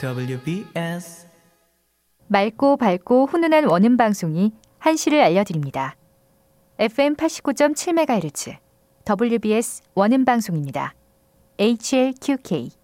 WBS 맑고 밝고 훈훈한 원음 방송이 한시를 알려드립니다. FM 89.7MHz WBS 원음 방송입니다. HLQK